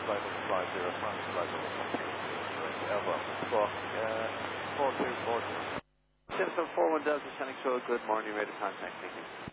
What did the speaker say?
flight level 50, France, flight level 10, Elbow, squawk, 4242. Simpson 41 Delta, Sonic Show, good morning, radio contact, thank you.